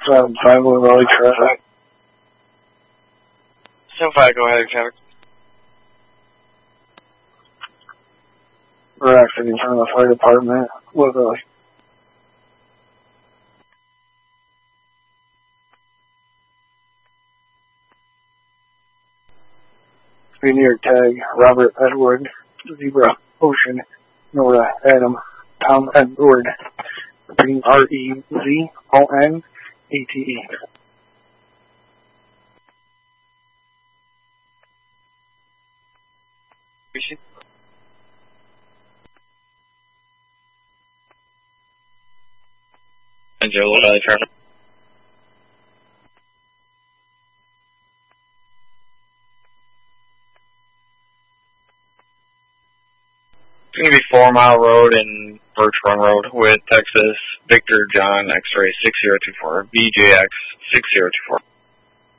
5 Valley traffic. 7-5, go ahead, traffic. We're actually in front of the fire department with a near tag Robert Edward, Zebra Ocean, Nora Adam, Tom Edward, repeating REZONATE. And Joe, traffic. It's going to be 4 Mile Road and Birch Run Road with Texas Victor John X-Ray 6024, BJX 6024.